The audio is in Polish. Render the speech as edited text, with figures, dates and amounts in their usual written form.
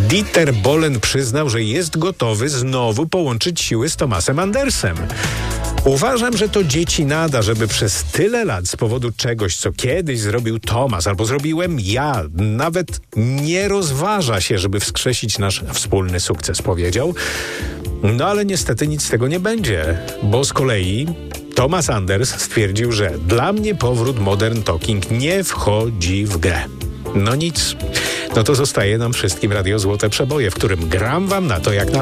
Dieter Bohlen przyznał, że jest gotowy znowu połączyć siły z Thomasem Andersem. Uważam, że to dzieci nada, żeby przez tyle lat z powodu czegoś, co kiedyś zrobił Thomas albo zrobiłem ja, nawet nie rozważa się, żeby wskrzesić nasz wspólny sukces, powiedział. No ale niestety nic z tego nie będzie, bo z kolei Thomas Anders stwierdził, że dla mnie powrót Modern Talking nie wchodzi w grę. No nic. No to zostaje nam wszystkim Radio Złote Przeboje, w którym gram wam na to jak na